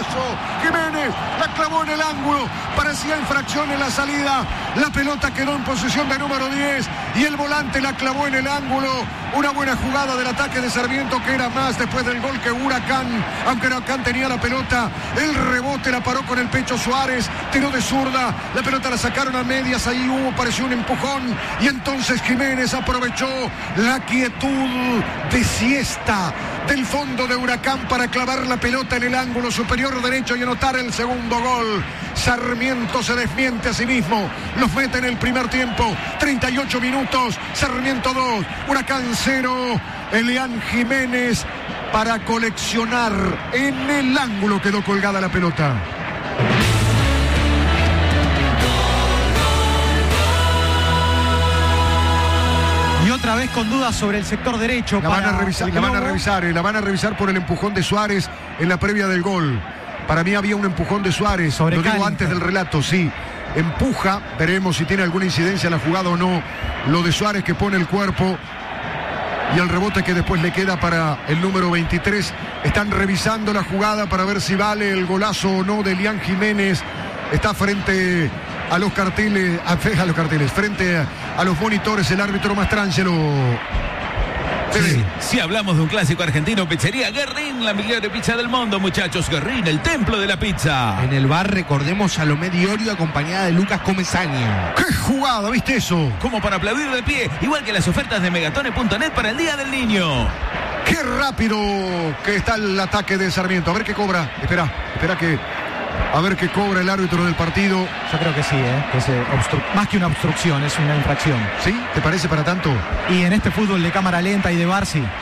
golazo. Jiménez la clavó en el ángulo. Parecía infracción en la salida. La pelota quedó en posesión de número 10 y el volante la clavó en el ángulo. Una buena jugada del ataque de Sarmiento, que era más después del gol que Huracán. Aunque Huracán tenía la pelota, el rebote la paró con el pecho Suárez. Tiró de zurda. La pelota la sacaron a medias. Ahí pareció un empujón. Y entonces Jiménez aprovechó la quietud de siesta del fondo de Huracán para clavar la pelota en el ángulo superior derecho y anotar el segundo gol. Sarmiento se desmiente a sí mismo. Los mete en el primer tiempo. 38 minutos. Sarmiento 2. Huracán 0. Elian Jiménez para coleccionar. En el ángulo quedó colgada la pelota. Y otra vez con dudas sobre el sector derecho. La van a revisar por el empujón de Suárez en la previa del gol. Para mí había un empujón de Suárez. Lo digo antes del relato, sí. Empuja, veremos si tiene alguna incidencia en la jugada o no. Lo de Suárez, que pone el cuerpo y el rebote que después le queda para el número 23. Están revisando la jugada para ver si vale el golazo o no de Elian Jiménez. Está frente a los carteles, frente a los monitores, el árbitro Mastrangelo. Sí. Si hablamos de un clásico argentino, Pizzería Guerrín, la mejor pizza del mundo, muchachos. Guerrín, el templo de la pizza. En el bar recordemos a Salomé Diorio acompañada de Lucas Comesaña. ¡Qué jugada! ¿Viste eso? Como para aplaudir de pie, igual que las ofertas de Megatone.net para el Día del Niño. ¡Qué rápido que está el ataque de Sarmiento! A ver qué cobra. Espera a ver qué cobra el árbitro del partido. Yo creo que sí, que es más que una obstrucción, es una infracción. ¿Sí? ¿Te parece para tanto? Y en este fútbol de cámara lenta y de VAR, sí.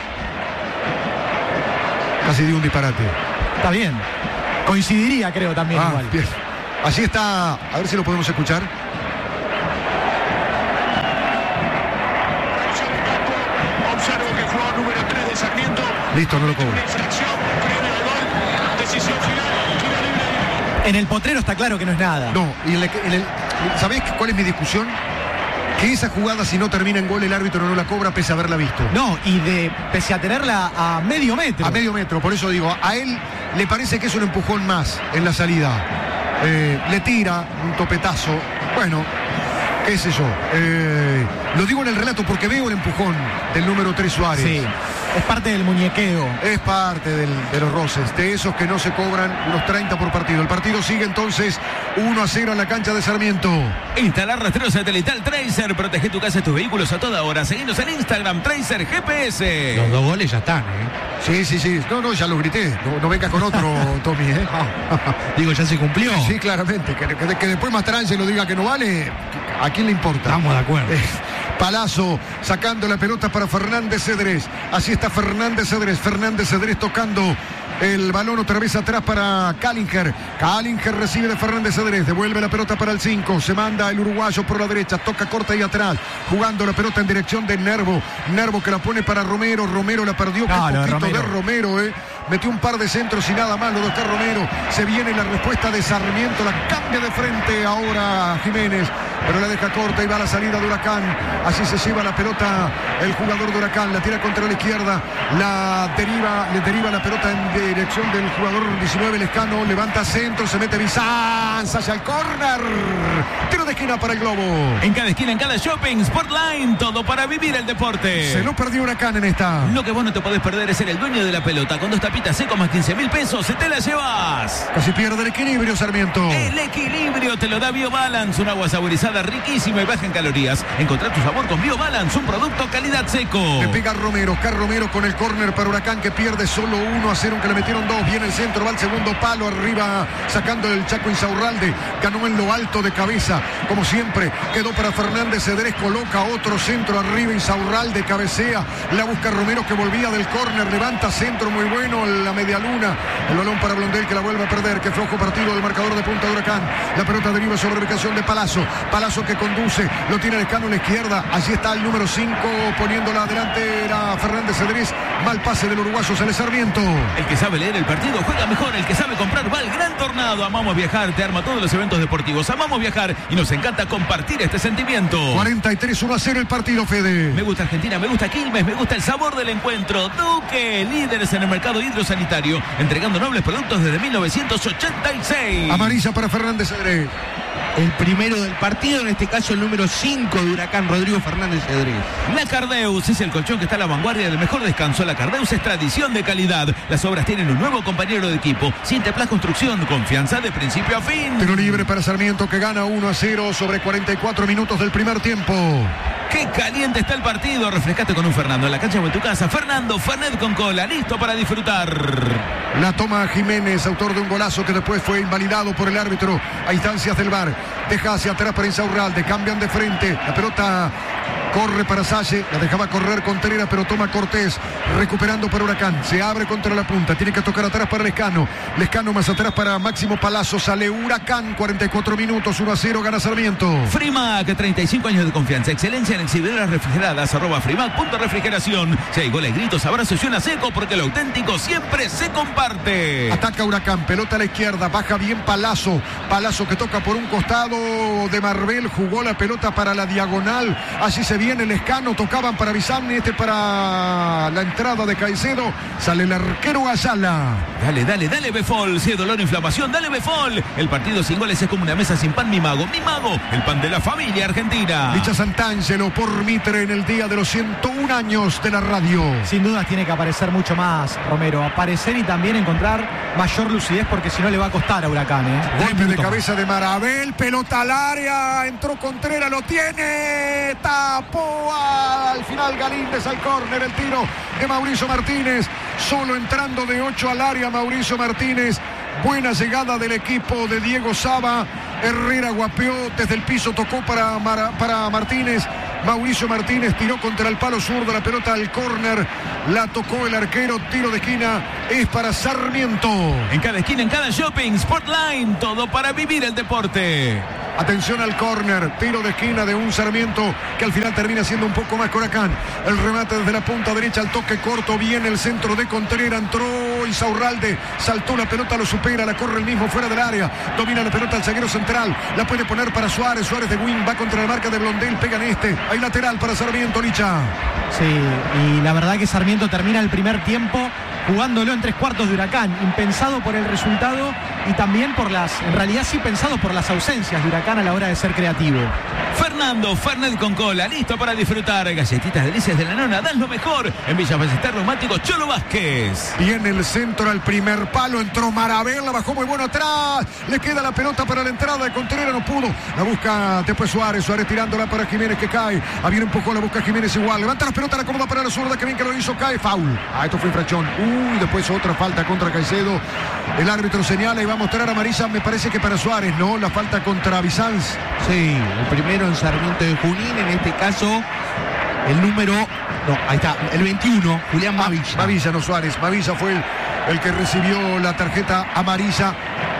Casi dio un disparate. Está bien. Coincidiría, creo, también igual. Bien. Así está. A ver si lo podemos escuchar. Observo que jugador número 3 de Sarmiento. Listo, no lo cobra. Decisión final. En el potrero está claro que no es nada. No, ¿sabés cuál es mi discusión? Que esa jugada, si no termina en gol, el árbitro no la cobra pese a haberla visto. No, y pese a tenerla a medio metro. A medio metro, por eso digo, a él le parece que es un empujón más en la salida. Le tira un topetazo. Bueno, qué sé yo. Lo digo en el relato porque veo el empujón del número 3 Suárez. Sí. Es parte del muñequeo. Es parte de los roces, de esos que no se cobran los 30 por partido. El partido sigue entonces 1-0 en la cancha de Sarmiento. Instalar rastreo satelital Tracer. Protege tu casa y tus vehículos a toda hora. Seguinos en Instagram, Tracer GPS. Los 2 goles ya están, Sí. No, ya lo grité. No venga con otro, Tommy, Digo, ya se cumplió. Sí, claramente. Que después Mastrangelo diga que no vale, ¿a quién le importa? Estamos de acuerdo. Palazo sacando la pelota para Fernández Cedrés. Así está Fernández Cedrés. Fernández Cedrés tocando el balón otra vez atrás para Kallinger. Kallinger recibe de Fernández Cedrés. Devuelve la pelota para el 5. Se manda el uruguayo por la derecha. Toca corta y atrás. Jugando la pelota en dirección de Nervo. Nervo que la pone para Romero. Romero la perdió. Qué poquito de Romero, Metió un par de centros y nada más lo de Oscar Romero. Se viene la respuesta de Sarmiento. La cambia de frente ahora Jiménez. Pero la deja corta y va a la salida de Huracán. Así se lleva la pelota el jugador de Huracán. La tira contra la izquierda. Le deriva la pelota en dirección del jugador 19 Lescano. Levanta centro. Se mete Bizanz hacia el córner. Tiro de esquina para el Globo. En cada esquina, en cada shopping, Sportline. Todo para vivir el deporte. Se lo perdió Huracán en esta. Lo que vos no te podés perder es ser el dueño de la pelota. Con 2 tapitas secos más 15.000 pesos, se te la llevas. Casi pierde el equilibrio, Sarmiento. El equilibrio te lo da BioBalance, un agua saborizada riquísima y baja en calorías. Encontrá tu sabor con BioBalance, un producto calidad seco. Le pega Romero, Oscar Romero con el córner para Huracán, que pierde solo 1-0, aunque le metieron 2. Viene el centro, va al segundo palo, arriba sacando el Chaco Insaurralde. Ganó en lo alto de cabeza, como siempre. Quedó para Fernández Cedrés, coloca otro centro arriba, Insaurralde cabecea. La busca Romero, que volvía del córner, levanta centro muy bueno, la media luna. El balón para Blondel, que la vuelve a perder. Qué flojo partido del marcador de punta de Huracán. La pelota deriva sobre ubicación de Palazzo. Palazzo que conduce, lo tiene Lescano a la izquierda. Allí está el número 5 poniéndola adelante, era Fernández Cedrés. Mal pase del uruguayo, sale Sarmiento. El que sabe leer el partido juega mejor. El que sabe comprar va al Gran Tornado. Amamos viajar, te arma todos los eventos deportivos. Amamos viajar y nos encanta compartir este sentimiento. 43-1-0 el partido, Fede. Me gusta Argentina, me gusta Quilmes, me gusta el sabor del encuentro. Duque, líderes en el mercado hidrosanitario, entregando fabricando nobles productos desde 1986. Amarilla para Fernández Cedrés. El primero del partido, en este caso el número 5 de Huracán, Rodrigo Fernández Cedrés. La Cardeus es el colchón que está a la vanguardia del mejor descanso. La Cardeus es tradición de calidad. Las obras tienen un nuevo compañero de equipo. Sienteplas Construcción, confianza de principio a fin. Tiro libre para Sarmiento, que gana 1-0 sobre 44 minutos del primer tiempo. ¡Qué caliente está el partido! Refrescate con un Fernando en la cancha o en tu casa. Fernando, Fernet con cola, listo para disfrutar. La toma Jiménez, autor de un golazo que después fue invalidado por el árbitro a instancias del VAR. Deja hacia atrás para Insaurralde, cambian de frente. La pelota corre para Salle, la dejaba correr Contreras, pero toma Cortés, recuperando para Huracán. Se abre contra la punta, tiene que tocar atrás para Lescano. Lescano más atrás para Máximo Palazzo. Sale Huracán, 44 minutos, 1-0, gana Sarmiento. Frimac, 35 años de confianza, excelencia en exhibidoras refrigeradas, @frimac.refrigeración. Si hay goles, gritos, abrazos y una seco, porque lo auténtico siempre se comparte. Ataca Huracán, pelota a la izquierda, baja bien Palazzo. Palazzo que toca por un costado de Marbel, jugó la pelota para la diagonal. Allí se viene Lescano, tocaban para Bizarni, para la entrada de Caicedo. Sale el arquero Ayala. Dale, Befol. Si hay dolor o inflamación, dale Befol. El partido sin goles es como una mesa sin pan, mi mago, el pan de la familia argentina. Licha Santangelo por Mitre en el día de los 101 años de la radio. Sin duda tiene que aparecer mucho más, Romero. Aparecer y también encontrar mayor lucidez, porque si no le va a costar a Huracán. Golpe de cabeza de Marabel, pelota al área, entró Contreras, lo tiene, tapó al final Galíndez al córner, el tiro de Mauricio Martínez, solo entrando de 8 al área Mauricio Martínez. Buena llegada del equipo de Diego Saba. Herrera guapeó desde el piso, tocó para Martínez. Mauricio Martínez tiró contra el palo zurdo, la pelota al córner, la tocó el arquero, tiro de esquina, es para Sarmiento. En cada esquina, en cada shopping, Sportline, todo para vivir el deporte. Atención al córner, tiro de esquina de un Sarmiento que al final termina siendo un poco más Huracán. El remate desde la punta derecha, al toque corto, viene el centro de Contreras, entró Insaurralde, saltó la pelota, lo supera, la corre el mismo fuera del área, domina la pelota al zaguero central, la puede poner para Suárez, Suárez de wing, va contra la marca de Blondel, pega en hay lateral para Sarmiento, Licha. Sí, y la verdad que Sarmiento termina el primer tiempo jugándolo en 3/4 de Huracán, impensado por el resultado y también en realidad sí pensado por las ausencias de Huracán a la hora de ser creativo. Fernando, Fernet con cola, listo para disfrutar. Galletitas delicias de la nona, dan lo mejor. En Villa Ballester Romántico, Cholo Vázquez. Viene el centro al primer palo, entró Marabel, la bajó muy bueno atrás. Le queda la pelota para la entrada de Contreras, no pudo. La busca después Suárez tirándola para Jiménez que cae. Bien empujó, la busca Jiménez igual. Levanta la pelota, la acomoda para la zurda, que bien que lo hizo, cae, foul. Esto fue infracción. Después otra falta contra Caicedo. El árbitro señala y va a mostrar amarilla, me parece que para Suárez, ¿no? La falta contra Bizanz. Sí, el primero en Sarmiento de Junín, en este caso el número, ahí está, el 21, Julián Mavilla. Mavilla, no Suárez. Mavilla fue el que recibió la tarjeta amarilla.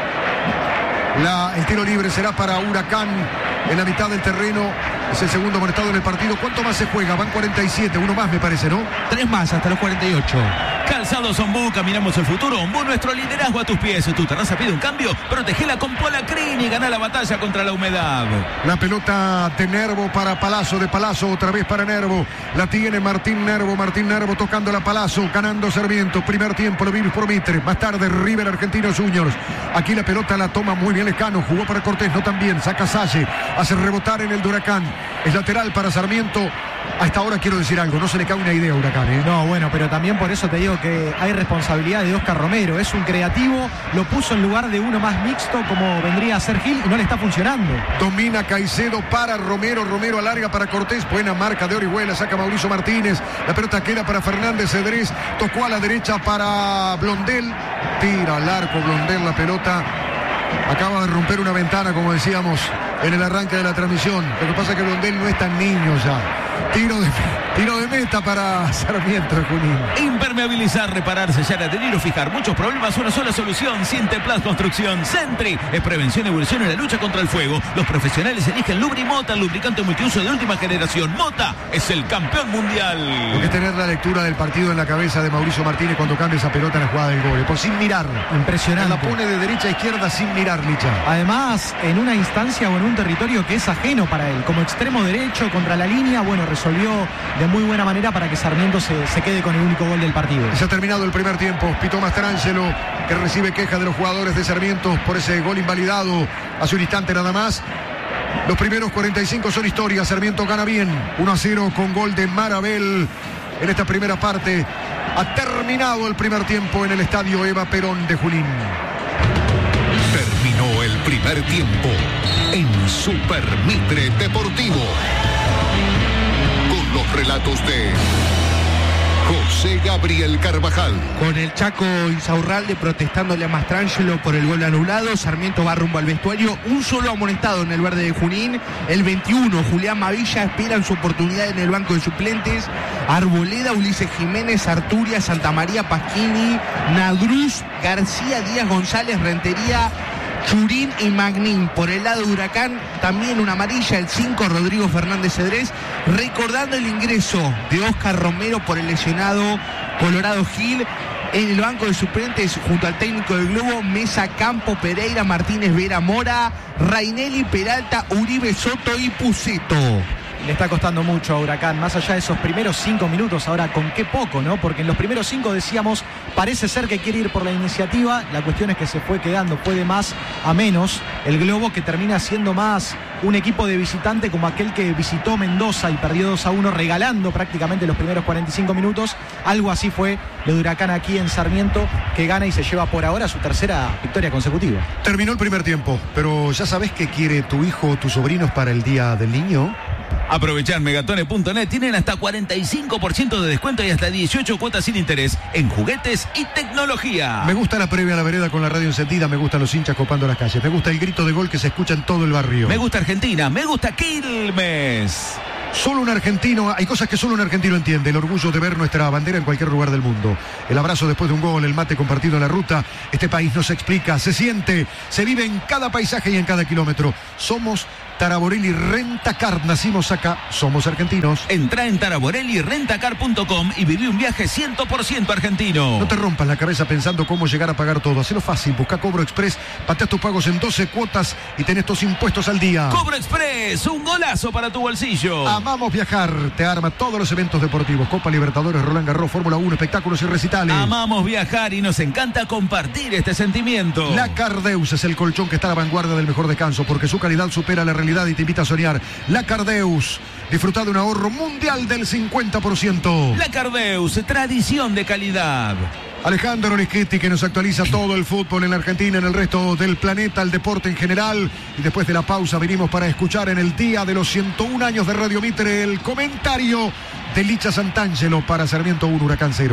El tiro libre será para Huracán en la mitad del terreno. Es el segundo amonestado en el partido. ¿Cuánto más se juega? Van 47, uno más me parece, ¿no? 3 más hasta los 48. Calzados Ombú, caminamos el futuro. Ombú, nuestro liderazgo a tus pies. Tu terraza pide un cambio, protegela con Polacrin y gana la batalla contra la humedad. La pelota de Nervo para Palazzo, de Palazzo otra vez para Nervo. La tiene Martín Nervo tocando la Palazzo, ganando Sarmiento. Primer tiempo lo vimos por Mitre. Más tarde River Argentinos Juniors. Aquí la pelota la toma muy bien Lescano, jugó para Cortés, no tan bien, saca Salle, hace rebotar en el de Huracán. Es lateral para Sarmiento. Hasta ahora quiero decir algo, no se le cae una idea a Huracán, ¿eh? No, bueno, pero también por eso te digo que hay responsabilidad de Oscar Romero. Es un creativo, lo puso en lugar de uno más mixto como vendría a ser Gil y no le está funcionando. Domina Caicedo para Romero, Romero alarga para Cortés, buena marca de Orihuela, saca Mauricio Martínez, la pelota queda para Fernández Cedrés, tocó a la derecha para Blondel, tira al arco Blondel la pelota. Acaba de romper una ventana, como decíamos en el arranque de la transmisión. Lo que pasa es que Blondel no es tan niño ya. Tiro de meta para Sarmiento de Junín. Impermeabilizar, reparar, sellar, adherir o fijar muchos problemas, una sola solución. Sienteplas Construcción. Sentry es prevención y evolución en la lucha contra el fuego. Los profesionales eligen Lubrimota, el lubricante multiuso de última generación. Mota es el campeón mundial. Lo que es tener la lectura del partido en la cabeza de Mauricio Martínez cuando cambia esa pelota en la jugada del gol. Pues sin mirar. Impresionante. La pone de derecha a izquierda sin mirar, Licha. Además, en una instancia o en un territorio que es ajeno para él. Como extremo derecho contra la línea, bueno, resolvió de muy buena manera para que Sarmiento se quede con el único gol del partido. Se ha terminado el primer tiempo. Pito Mastrangelo, que recibe queja de los jugadores de Sarmiento por ese gol invalidado hace un instante nada más. Los primeros 45 son historia. Sarmiento gana bien, 1-0 con gol de Marabel en esta primera parte. Ha terminado el primer tiempo en el estadio Eva Perón de Junín. Terminó el primer tiempo en Super Mitre Deportivo, con los relatos de José Gabriel Carvajal. Con el Chaco Insaurralde protestándole a Mastrangelo por el gol anulado. Sarmiento va rumbo al vestuario. Un solo amonestado en el verde de Junín. El 21, Julián Mavilla, esperan su oportunidad en el banco de suplentes. Arboleda, Ulises Jiménez, Arturia, Santamaría, Pasquini, Nadruz, García, Díaz, González, Rentería, Churín y Magnín. Por el lado de Huracán, también una amarilla, el 5, Rodrigo Fernández Cedrés, recordando el ingreso de Oscar Romero por el lesionado Colorado Gil. En el banco de suplentes, junto al técnico del Globo, Mesa, Campo, Pereira, Martínez, Vera, Mora, Rainelli, Peralta, Uribe, Soto y Puceto. Le está costando mucho a Huracán, más allá de esos primeros 5 minutos, ahora con qué poco, ¿no? Porque en los primeros 5 decíamos, parece ser que quiere ir por la iniciativa, la cuestión es que se fue quedando, fue de más a menos, el Globo que termina siendo más un equipo de visitante como aquel que visitó Mendoza y perdió 2-1, regalando prácticamente los primeros 45 minutos, algo así fue lo de Huracán aquí en Sarmiento, que gana y se lleva por ahora su tercera victoria consecutiva. Terminó el primer tiempo, pero ¿ya sabés qué quiere tu hijo o tus sobrinos para el Día del Niño? Aprovechar Megatone.net, tienen hasta 45% de descuento y hasta 18 cuotas sin interés en juguetes y tecnología. Me gusta la previa a la vereda con la radio encendida, me gustan los hinchas copando las calles, me gusta el grito de gol que se escucha en todo el barrio. Me gusta Argentina, me gusta Quilmes. Solo un argentino, hay cosas que solo un argentino entiende, el orgullo de ver nuestra bandera en cualquier lugar del mundo. El abrazo después de un gol, el mate compartido en la ruta. Este país no se explica, se siente, se vive en cada paisaje y en cada kilómetro. Somos Taraborelli Rentacar, nacimos acá, somos argentinos. Entra en taraborellirentacar.com y viví un viaje 100% argentino. No te rompas la cabeza pensando cómo llegar a pagar todo. Hacelo fácil, busca Cobro Express, pateas tus pagos en 12 cuotas y tenés tus impuestos al día. Cobro Express, un golazo para tu bolsillo. Amamos viajar, te arma todos los eventos deportivos, Copa Libertadores, Roland Garros, Fórmula 1, espectáculos y recitales. Amamos viajar y nos encanta compartir este sentimiento. La Cardeus es el colchón que está a la vanguardia del mejor descanso, porque su calidad supera la realidad y te invita a soñar. La Cardeus, disfruta de un ahorro mundial del 50%. La Cardeus, tradición de calidad. Alejandro Olischetti, que nos actualiza todo el fútbol en la Argentina, en el resto del planeta, el deporte en general. Y después de la pausa venimos para escuchar en el día de los 101 años de Radio Mitre el comentario de Licha Santangelo para Sarmiento 1, Huracán 0.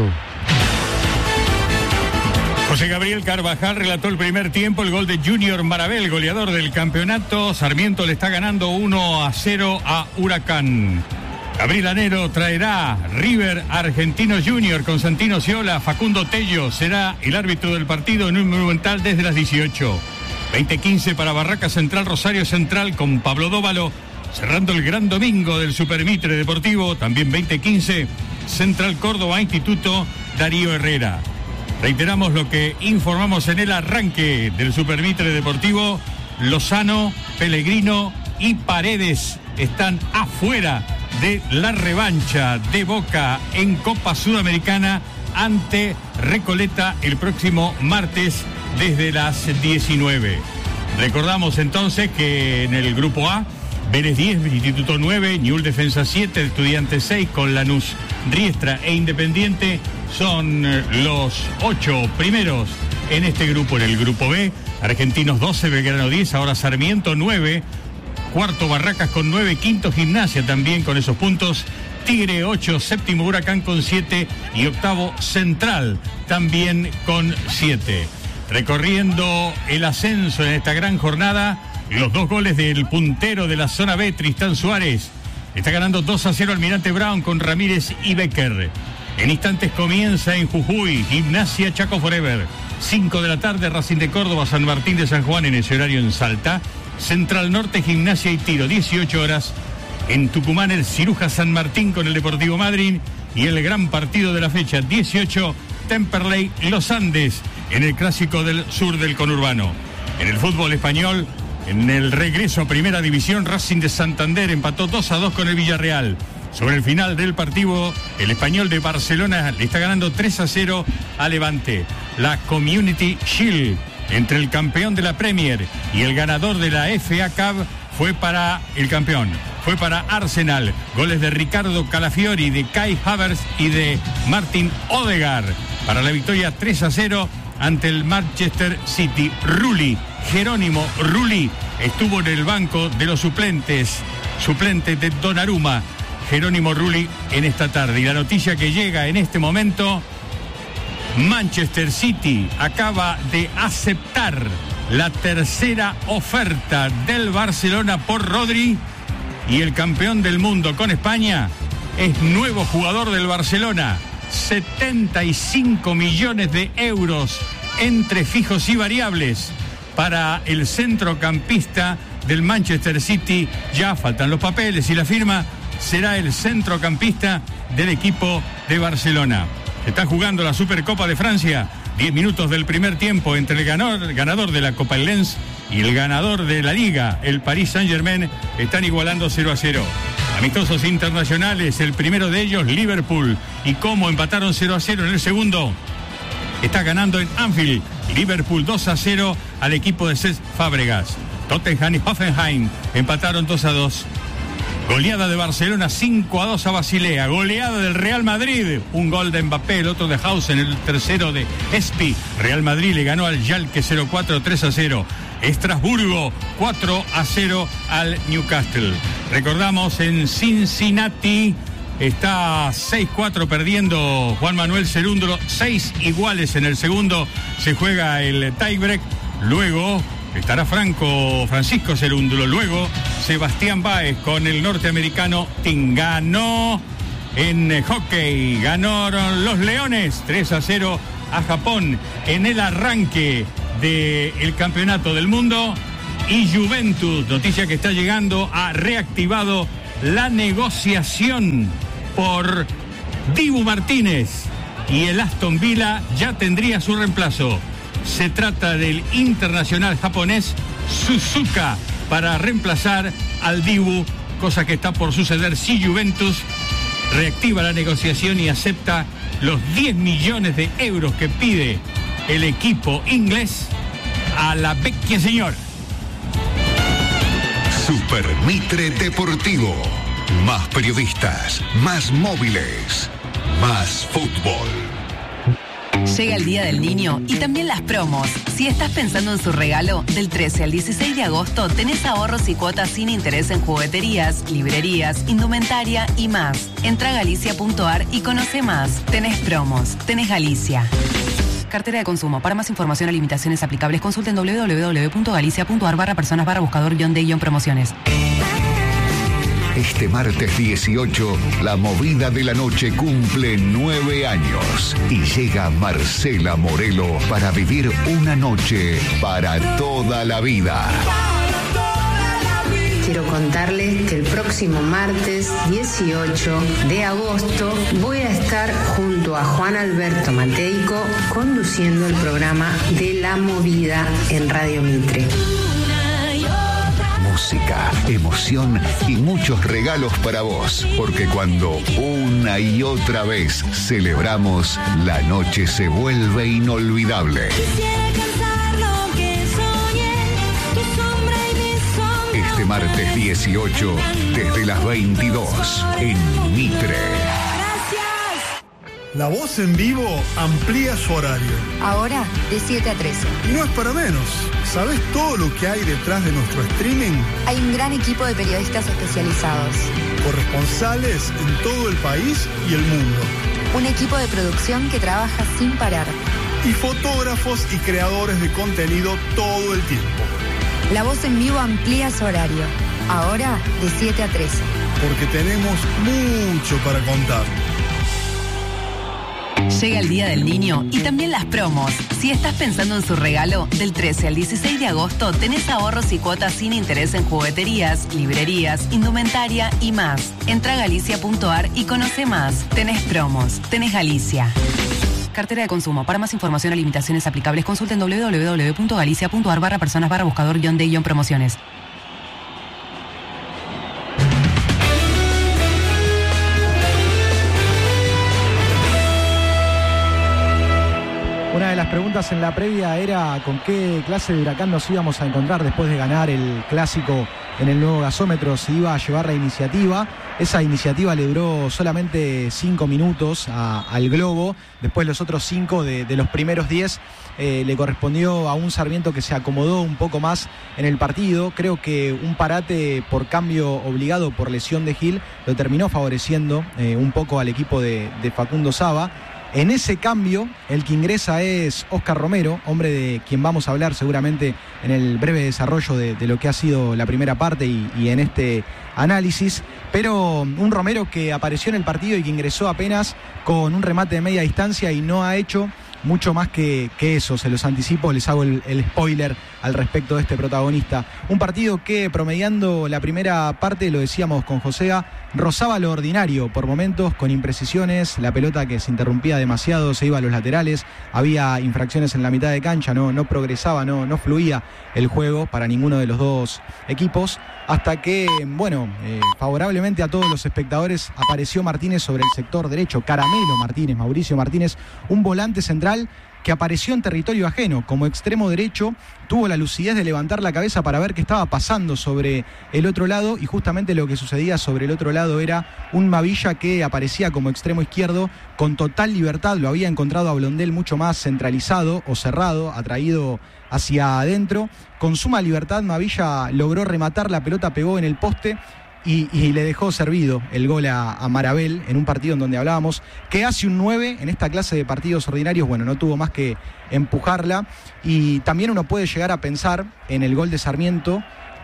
José Gabriel Carvajal relató el primer tiempo, el gol de Junior Marabel, goleador del campeonato. Sarmiento le está ganando 1-0 a Huracán. Gabriel Anero traerá River Argentino Junior con Santino Ciola. Facundo Tello será el árbitro del partido en un Monumental desde las 18. 20:15 para Barraca Central, Rosario Central con Pablo Dóvalo. Cerrando el gran domingo del Super Mitre Deportivo, también 20:15, Central Córdoba Instituto, Darío Herrera. Reiteramos lo que informamos en el arranque del Super Mitre Deportivo. Lozano, Pellegrino y Paredes están afuera de la revancha de Boca en Copa Sudamericana ante Recoleta el próximo martes desde las 19. Recordamos entonces que en el grupo A, Vélez 10, Instituto 9, Ñul Defensa 7, Estudiantes 6, con Lanús, Riestra e Independiente son los 8 primeros en este grupo. En el grupo B, Argentinos 12, Belgrano 10, ahora Sarmiento 9, cuarto Barracas con 9, quinto Gimnasia también con esos puntos, Tigre 8, séptimo Huracán con 7 y octavo Central también con 7. Recorriendo el ascenso en esta gran jornada, los 2 goles del puntero de la zona B, Tristán Suárez. Está ganando 2-0 Almirante Brown con Ramírez y Becker. En instantes comienza en Jujuy, Gimnasia Chaco Forever. 5 de la tarde, Racing de Córdoba, San Martín de San Juan en ese horario en Salta. Central Norte, Gimnasia y Tiro, 18 horas. En Tucumán, el Ciruja San Martín con el Deportivo Madryn. Y el gran partido de la fecha, 18, Temperley Los Andes, en el Clásico del Sur del Conurbano. En el fútbol español, en el regreso a Primera División, Racing de Santander empató 2-2 con el Villarreal. Sobre el final del partido, el Español de Barcelona le está ganando 3-0 a Levante. La Community Shield entre el campeón de la Premier y el ganador de la FA Cup fue para el campeón. Fue para Arsenal. Goles de Ricardo Calafiori, de Kai Havertz y de Martin Odegaard. Para la victoria 3-0 ante el Manchester City. Jerónimo Rulli estuvo en el banco de los suplentes de Donnarumma. Jerónimo Rulli en esta tarde. Y la noticia que llega en este momento: Manchester City acaba de aceptar la tercera oferta del Barcelona por Rodri, y el campeón del mundo con España es nuevo jugador del Barcelona. 75 millones de euros entre fijos y variables para el centrocampista del Manchester City. Ya faltan los papeles y la firma. Será el centrocampista del equipo de Barcelona. Está jugando la Supercopa de Francia. 10 minutos del primer tiempo entre el ganador de la Copa del Lens y el ganador de la Liga, el Paris Saint-Germain, están igualando 0-0. Amistosos internacionales, el primero de ellos, Liverpool. Y cómo empataron 0-0 en el segundo. Está ganando en Anfield. Liverpool 2-0 al equipo de Cesc Fábregas. Tottenham y Hoffenheim empataron 2-2. Goleada de Barcelona 5-2 a Basilea. Goleada del Real Madrid. Un gol de Mbappé, el otro de Hausen, el tercero de Espi. Real Madrid le ganó al Schalke 0-4, 3-0. Estrasburgo 4-0 al Newcastle. Recordamos, en Cincinnati está 6-4 perdiendo Juan Manuel Cerúndolo. 6 iguales en el segundo. Se juega el tiebreak. Luego estará Francisco Cerúndolo. Luego Sebastián Báez con el norteamericano Tim. Ganó en hockey. Ganaron los Leones 3-0 a Japón en el arranque del campeonato del mundo. Y Juventus, noticia que está llegando, ha reactivado la negociación por Dibu Martínez. Y el Aston Villa ya tendría su reemplazo. Se trata del internacional japonés Suzuka para reemplazar al Dibu, cosa que está por suceder si Juventus reactiva la negociación y acepta los 10 millones de euros que pide el equipo inglés a la vecchia señora. Super Mitre Deportivo. Más periodistas, más móviles, más fútbol. Llega el Día del Niño y también las promos. Si estás pensando en su regalo, del 13 al 16 de agosto tenés ahorros y cuotas sin interés en jugueterías, librerías, indumentaria y más. Entra a galicia.ar y conoce más. Tenés promos, tenés Galicia. Cartera de consumo. Para más información o limitaciones aplicables, consulten www.galicia.ar/personas/buscador-de-promociones. Este martes 18, la movida de la noche cumple 9 años y llega Marcela Morelo para vivir una noche para toda la vida. Quiero contarles que el próximo martes 18 de agosto voy a estar junto a Juan Alberto Mateico conduciendo el programa de La Movida en Radio Mitre. Música, emoción y muchos regalos para vos, porque cuando una y otra vez celebramos, la noche se vuelve inolvidable. Este martes 18, desde las 22, en Mitre. La Voz en Vivo amplía su horario. Ahora de 7 a 13. Y no es para menos. ¿Sabés todo lo que hay detrás de nuestro streaming? Hay un gran equipo de periodistas especializados. Corresponsales en todo el país y el mundo. Un equipo de producción que trabaja sin parar. Y fotógrafos y creadores de contenido todo el tiempo. La Voz en Vivo amplía su horario. Ahora de 7 a 13. Porque tenemos mucho para contar. Llega el Día del Niño y también las promos. Si estás pensando en su regalo, del 13 al 16 de agosto tenés ahorros y cuotas sin interés en jugueterías, librerías, indumentaria y más. Entra a galicia.ar y conoce más. Tenés promos, tenés Galicia. Cartera de consumo. Para más información o limitaciones aplicables, consulten www.galicia.ar/personas/buscador-de-promociones. preguntas en la previa era con qué clase de Huracán nos íbamos a encontrar después de ganar el clásico en el nuevo gasómetro, si iba a llevar la iniciativa. Esa iniciativa le duró solamente 5 minutos al Globo. Después los otros 5 de los primeros 10 le correspondió a un Sarmiento que se acomodó un poco más en el partido. Creo que un parate por cambio obligado por lesión de Gil lo terminó favoreciendo un poco al equipo de Facundo Saba. En ese cambio, el que ingresa es Oscar Romero, hombre de quien vamos a hablar seguramente en el breve desarrollo de lo que ha sido la primera parte y en este análisis. Pero un Romero que apareció en el partido y que ingresó apenas con un remate de media distancia y no ha hecho mucho más que eso. Se los anticipo, les hago el spoiler al respecto de este protagonista. Un partido que, promediando la primera parte, lo decíamos con José, rozaba lo ordinario por momentos, con imprecisiones, la pelota que se interrumpía demasiado, se iba a los laterales, había infracciones en la mitad de cancha, no progresaba, no fluía el juego para ninguno de los dos equipos, hasta que, favorablemente a todos los espectadores, apareció Martínez sobre el sector derecho, Caramelo Martínez, Mauricio Martínez, un volante central que apareció en territorio ajeno como extremo derecho, tuvo la lucidez de levantar la cabeza para ver qué estaba pasando sobre el otro lado, y justamente lo que sucedía sobre el otro lado era un Mavilla que aparecía como extremo izquierdo con total libertad. Lo había encontrado a Blondel mucho más centralizado o cerrado, atraído hacia adentro. Con suma libertad Mavilla logró rematar, la pelota pegó en el poste y le dejó servido el gol a Marabel en un partido en donde hablábamos que hace un 9 en esta clase de partidos ordinarios. Bueno, no tuvo más que empujarla, y también uno puede llegar a pensar en el gol de Sarmiento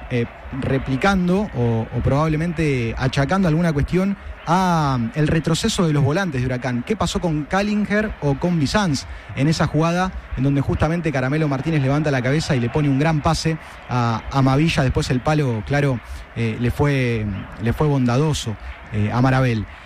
replicando o probablemente achacando alguna cuestión a el retroceso de los volantes de Huracán. ¿Qué pasó con Callinger o con Bizanz en esa jugada en donde justamente Caramelo Martínez levanta la cabeza y le pone un gran pase a Mavilla? Después el palo, claro, le fue bondadoso a Marabel.